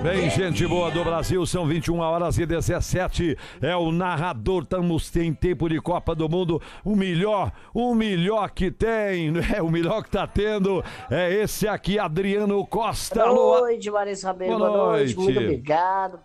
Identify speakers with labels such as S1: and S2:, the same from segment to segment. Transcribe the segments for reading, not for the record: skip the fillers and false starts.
S1: Bem, gente boa do Brasil, são 21h17. É o narrador, estamos em tempo de Copa do Mundo. O melhor que tem, né? O melhor que tá tendo é esse aqui, Adriano Costa.
S2: Boa noite, Marisa Rabelo. Boa noite, muito obrigado.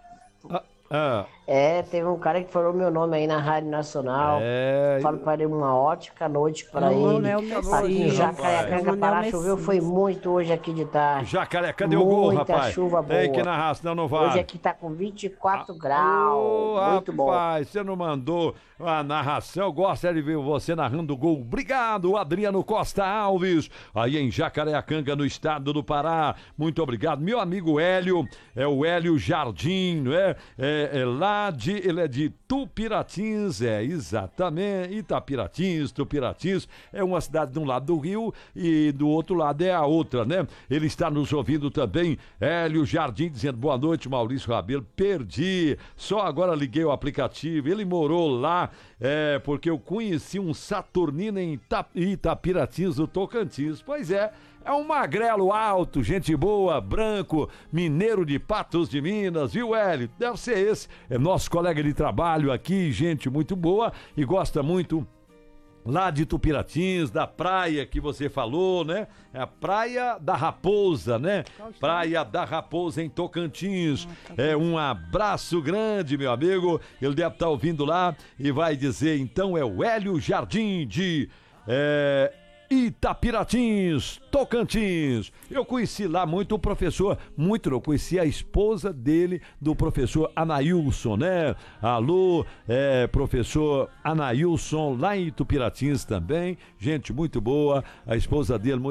S2: Teve um cara que falou meu nome aí na Rádio Nacional. Falo para ele uma ótima noite para ele. Aqui em Jacareacanga, Pará, choveu, foi muito hoje aqui de tarde.
S1: Jacareacanga deu gol, rapaz.
S2: Muita chuva boa.
S1: Tem que narrar, senão não vai.
S2: Hoje aqui tá com 24 graus. Muito bom.
S1: Rapaz, você não mandou a narração. Gosto de ver você narrando o gol. Obrigado, Adriano Costa Alves. Aí em Jacareacanga, no estado do Pará. Muito obrigado. Meu amigo Hélio, é o Hélio Jardim, não é? Ele é de Tupiratins, exatamente, Itapiratins, Tupiratins, é uma cidade de um lado do rio e do outro lado é a outra, né? Ele está nos ouvindo também, Hélio Jardim, dizendo boa noite, Maurício Rabelo, perdi, só agora liguei o aplicativo, ele morou lá, porque eu conheci um saturnino em Itapiratins, do Tocantins, pois é um magrelo alto, gente boa, branco, mineiro de Patos de Minas, viu, Hélio? Deve ser esse. É nosso colega de trabalho aqui, gente muito boa e gosta muito lá de Tupiratins, da praia que você falou, né? É a Praia da Raposa, né? Praia da Raposa em Tocantins. Um abraço grande, meu amigo. Ele deve estar ouvindo lá e vai dizer, então, é o Hélio Jardim de Itapiratins, Tocantins. Eu conheci lá muito o professor, eu conheci a esposa dele, do professor Anailson, né? Alô, professor Anailson, lá em Itupiratins também, gente muito boa, a esposa dele muito